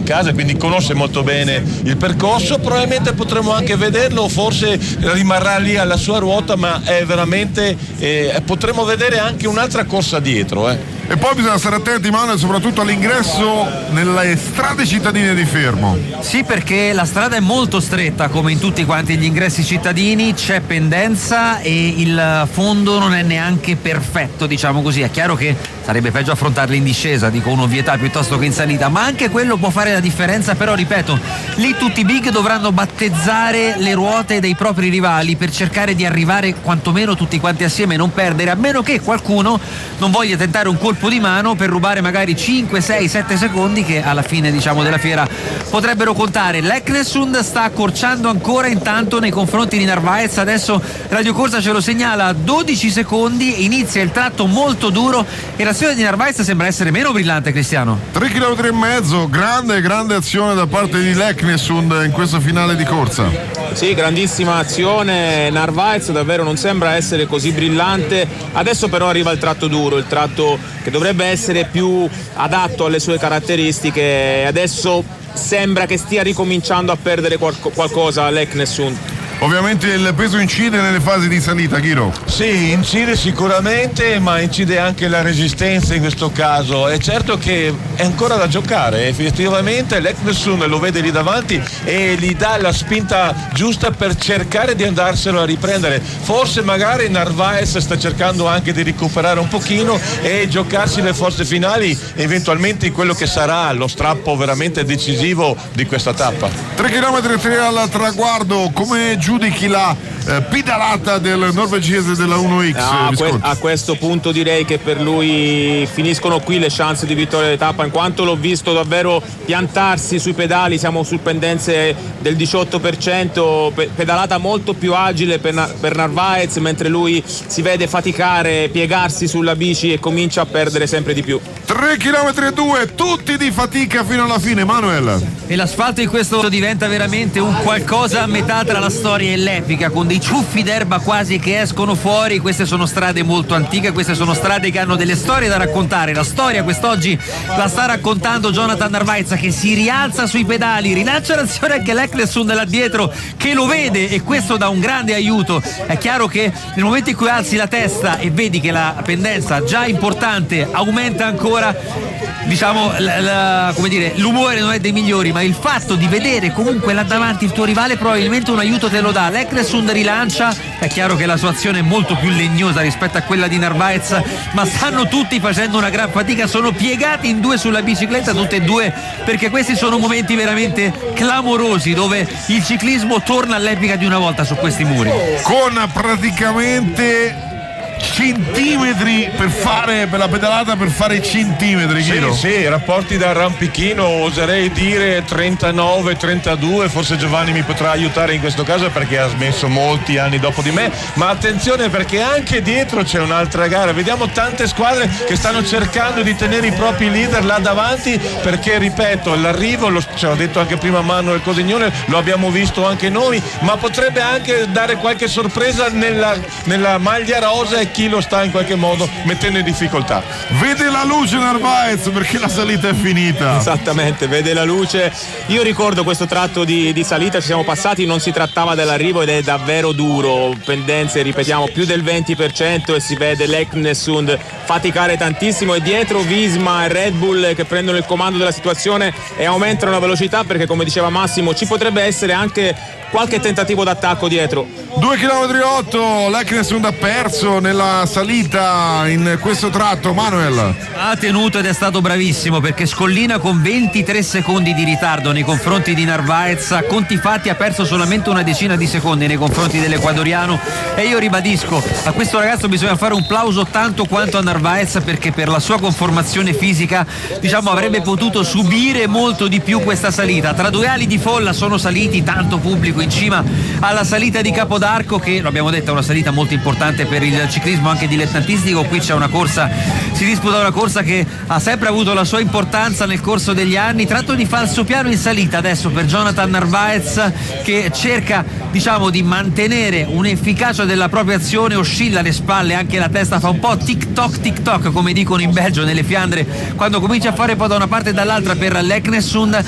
casa, quindi conosce molto bene il percorso. Probabilmente potremo anche vederlo, forse rimarrà lì alla sua ruota, ma è veramente potremo vedere anche un'altra corsa dietro. E poi bisogna stare attenti, Manuel, soprattutto all'ingresso nelle strade cittadine di Fermo. Sì, perché la strada è molto stretta, come in tutti quanti gli ingressi cittadini, c'è pendenza e il fondo non è neanche perfetto, diciamo così. È chiaro che sarebbe peggio affrontarli in discesa, dico un'ovvietà, piuttosto che in salita, ma anche quello può fare la differenza. Però ripeto, lì tutti i big dovranno battezzare le ruote dei propri rivali per cercare di arrivare quantomeno tutti quanti assieme e non perdere, a meno che qualcuno non voglia tentare un colpo di mano per rubare magari 5, 6, 7 secondi che alla fine, diciamo, della fiera potrebbero contare. L'Eknesund sta accorciando ancora intanto nei confronti di Narvaez. Adesso Radio Corsa ce lo segnala, 12 secondi, inizia il tratto molto duro e l'azione di Narvaez sembra essere meno brillante, Cristiano. 3 km e mezzo, grande azione da parte di l'Eknesund in questo finale di corsa. Sì, grandissima azione. Narvaez davvero non sembra essere così brillante. Adesso però arriva il tratto duro, il tratto che dovrebbe essere più adatto alle sue caratteristiche. Adesso sembra che stia ricominciando a perdere qualcosa l'Eknesund. Ovviamente il peso incide nelle fasi di salita, Ghiro. Sì, incide sicuramente, ma incide anche la resistenza in questo caso. È certo che è ancora da giocare, effettivamente l'Eknesund lo vede lì davanti e gli dà la spinta giusta per cercare di andarselo a riprendere. Forse magari Narvaez sta cercando anche di recuperare un pochino e giocarsi le forze finali, eventualmente in quello che sarà lo strappo veramente decisivo di questa tappa. 3 km e 3 al traguardo, come giudichi la pedalata del norvegese della 1X? A questo punto direi che per lui finiscono qui le chance di vittoria di tappa, in quanto l'ho visto davvero piantarsi sui pedali. Siamo su pendenze del 18%, pedalata molto più agile per Narvaez, mentre lui si vede faticare, piegarsi sulla bici e comincia a perdere sempre di più. 3 km e 2, tutti di fatica fino alla fine, Manuel. E l'asfalto in questo diventa veramente un qualcosa a metà tra la storia e l'epica, con dei ciuffi d'erba quasi che escono fuori. Queste sono strade molto antiche, queste sono strade che hanno delle storie da raccontare. La storia quest'oggi la sta raccontando Jonathan Narvaez, che si rialza sui pedali, rilancia l'azione anche l'Eknesund là dietro che lo vede, e questo dà un grande aiuto. È chiaro che nel momento in cui alzi la testa e vedi che la pendenza già importante aumenta ancora, diciamo come dire, l'umore non è dei migliori, ma il fatto di vedere comunque là davanti il tuo rivale probabilmente un aiuto te lo dà. L'Eknesund rilancia, è chiaro che la sua azione è molto più legnosa rispetto a quella di Narvaez, ma stanno tutti facendo una gran fatica, sono piegati in due sulla bicicletta tutti e due, perché questi sono momenti veramente clamorosi dove il ciclismo torna all'epica di una volta su questi muri, con praticamente centimetri per la pedalata, per fare centimetri. Sì, rapporti da arrampichino, oserei dire 39, 32, forse Giovanni mi potrà aiutare in questo caso perché ha smesso molti anni dopo di me, ma attenzione perché anche dietro c'è un'altra gara, vediamo tante squadre che stanno cercando di tenere i propri leader là davanti, perché ripeto, l'arrivo, ce l'ha detto anche prima Manuel Cosignone, lo abbiamo visto anche noi, ma potrebbe anche dare qualche sorpresa nella maglia rosa e chi lo sta in qualche modo mettendo in difficoltà. Vede la luce Narvaez perché la salita è finita. Esattamente, vede la luce. Io ricordo questo tratto di salita, ci siamo passati, non si trattava dell'arrivo ed è davvero duro, pendenze ripetiamo più del 20%, e si vede l'Eknesund faticare tantissimo, e dietro Visma e Red Bull che prendono il comando della situazione e aumentano la velocità, perché come diceva Massimo ci potrebbe essere anche qualche tentativo d'attacco dietro. 2 km e 8, l'Eknesund ha perso nella salita in questo tratto. Manuel ha tenuto ed è stato bravissimo, perché scollina con 23 secondi di ritardo nei confronti di Narvaez, a conti fatti ha perso solamente una decina di secondi nei confronti dell'ecuadoriano, e io ribadisco, a questo ragazzo bisogna fare un plauso tanto quanto a Narvaez, perché per la sua conformazione fisica, diciamo, avrebbe potuto subire molto di più questa salita. Tra due ali di folla sono saliti, tanto pubblico in cima alla salita di Capodarco, che lo abbiamo detto è una salita molto importante per il ciclismo anche dilettantistico. Qui c'è una corsa, si disputa una corsa che ha sempre avuto la sua importanza nel corso degli anni. Tratto di falsopiano in salita adesso per Jonathan Narvaez, che cerca, diciamo, di mantenere un'efficacia della propria azione, oscilla le spalle, anche la testa fa un po' tic toc come dicono in Belgio, nelle Fiandre, quando comincia a fare un po' da una parte e dall'altra per l'Eknesund.